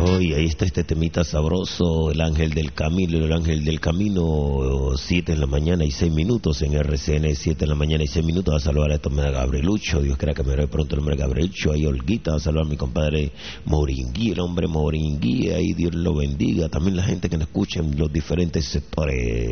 Hoy ahí está este temita sabroso, el ángel del camino, 7 de la mañana y 6 minutos en RCN, 7 de la mañana y 6 minutos. Va a saludar a esto, Gabrielucho, Dios quiera que me vea pronto el hombre Gabrielucho, ahí Olguita, va a saludar a mi compadre Moringui, el hombre Moringui, ahí Dios lo bendiga, también la gente que nos escucha en los diferentes sectores.